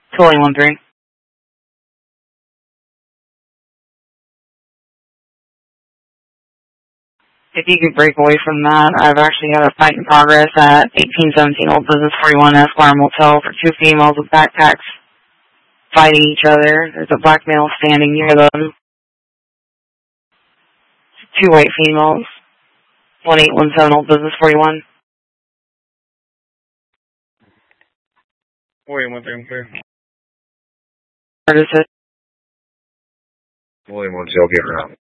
213. If you could break away from that, I've actually got a fight in progress at 1817 Old Business 41 Esquire Motel for two females with backpacks fighting each other. There's a black male standing near them. Two white females. 1817 Old Business 41. 4813 clear. What is it? William Motel, get around.